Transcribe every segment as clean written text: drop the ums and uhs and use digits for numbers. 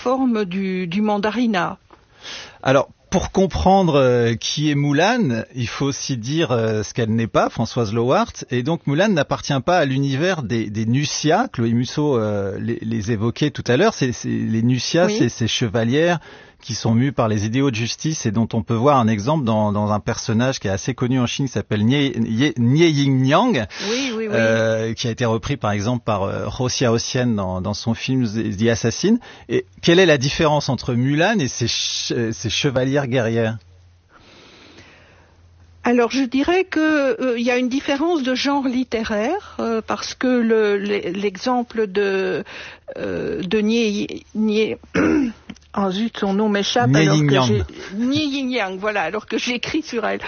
forme du mandarinat. Alors, pour comprendre qui est Moulane, il faut aussi dire ce qu'elle n'est pas, Françoise Lowart. Et donc, Moulane n'appartient pas à l'univers des Nucia. Chloé Musso les évoquait tout à l'heure. Les Nucia, oui. C'est ces chevalières qui sont mues par les idéaux de justice et dont on peut voir un exemple dans un personnage qui est assez connu en Chine qui s'appelle Nie Ying-Yang, qui a été repris par exemple par Hou Xiaoxian dans son film The Assassin. Et quelle est la différence entre Mulan et ces chevalières guerrières ? Alors je dirais que y a une différence de genre littéraire parce que l'exemple de Nie oh zut, son nom m'échappe alors que j'ai Nie Ying-Yang, voilà, alors que j'écris sur elle.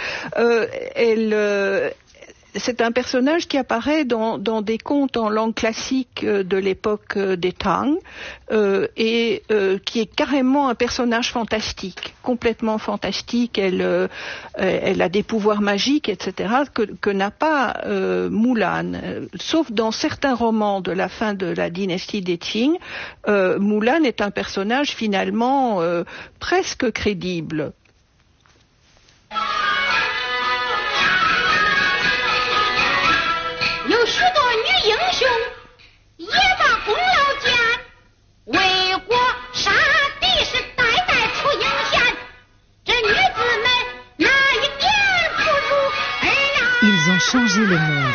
C'est un personnage qui apparaît dans des contes en langue classique de l'époque des Tang et qui est carrément un personnage fantastique, complètement fantastique. Elle a des pouvoirs magiques, etc. que n'a pas Mulan. Sauf dans certains romans de la fin de la dynastie des Qing, Mulan est un personnage finalement presque crédible. Ils ont changé le monde.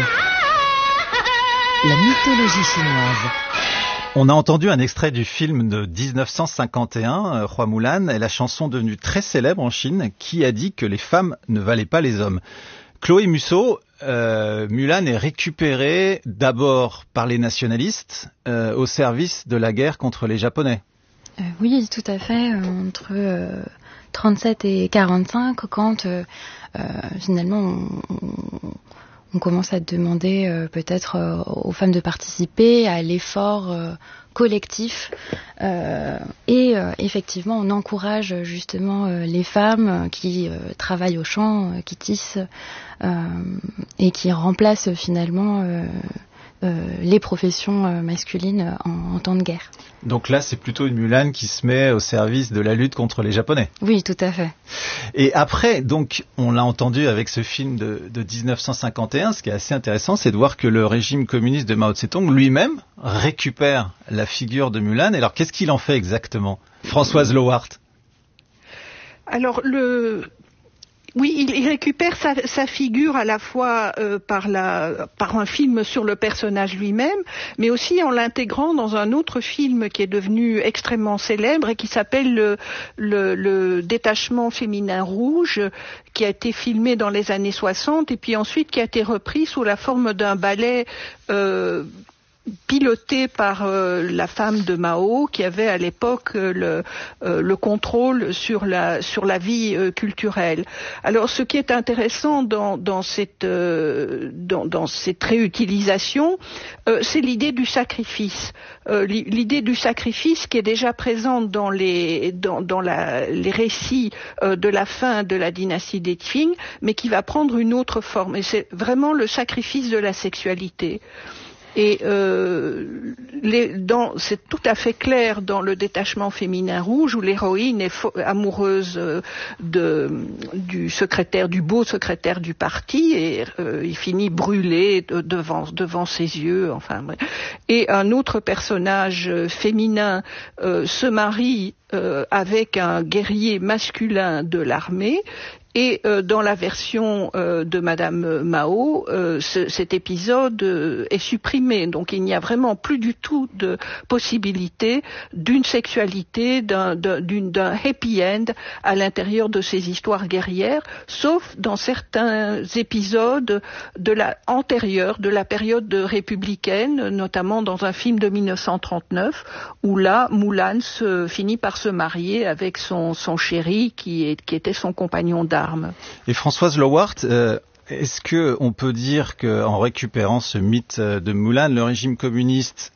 La mythologie chinoise. On a entendu un extrait du film de 1951, Roi Mulan, et la chanson devenue très célèbre en Chine, qui a dit que les femmes ne valaient pas les hommes. Chloé Musso, Mulan est récupérée d'abord par les nationalistes au service de la guerre contre les Japonais. Oui, tout à fait. Entre 37 et 45, quand finalement on commence à demander peut-être aux femmes de participer à l'effort collectif et effectivement on encourage justement les femmes qui travaillent au champ, qui tissent et qui remplacent finalement les professions masculines en temps de guerre. Donc là, c'est plutôt une Mulan qui se met au service de la lutte contre les Japonais. Oui, tout à fait. Et après, donc, on l'a entendu avec ce film de 1951, ce qui est assez intéressant, c'est de voir que le régime communiste de Mao Tse-tung lui-même récupère la figure de Mulan. Et alors, qu'est-ce qu'il en fait exactement ? Françoise Lowart. Alors, oui, il récupère sa figure à la fois par un film sur le personnage lui-même, mais aussi en l'intégrant dans un autre film qui est devenu extrêmement célèbre et qui s'appelle le Détachement féminin rouge, qui a été filmé dans les années 60 et puis ensuite qui a été repris sous la forme d'un ballet piloté par la femme de Mao, qui avait à l'époque le contrôle sur la vie culturelle. Alors, ce qui est intéressant dans cette réutilisation, c'est l'idée du sacrifice. L'idée du sacrifice qui est déjà présente dans les récits de la fin de la dynastie des Qing, mais qui va prendre une autre forme. Et c'est vraiment le sacrifice de la sexualité. Et c'est tout à fait clair dans le Détachement féminin rouge où l'héroïne est amoureuse du beau secrétaire du parti et il finit brûlé devant ses yeux. Enfin, bref. Et un autre personnage féminin se marie avec un guerrier masculin de l'armée. Et dans la version de Madame Mao, cet épisode est supprimé. Donc il n'y a vraiment plus du tout de possibilité d'une sexualité, d'un happy end à l'intérieur de ces histoires guerrières, sauf dans certains épisodes antérieurs de la période républicaine, notamment dans un film de 1939, où là, Mulan finit par se marier avec son chéri qui était son compagnon d'armes. Et Françoise Lowart, est-ce qu'on peut dire qu'en récupérant ce mythe de Mulan, le régime communiste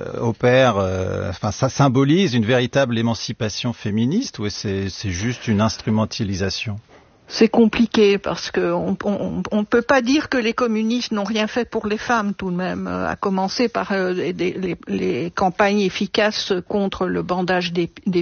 ça symbolise une véritable émancipation féministe ou c'est juste une instrumentalisation ? C'est compliqué parce que on peut pas dire que les communistes n'ont rien fait pour les femmes tout de même, à commencer par les campagnes efficaces contre le bandage des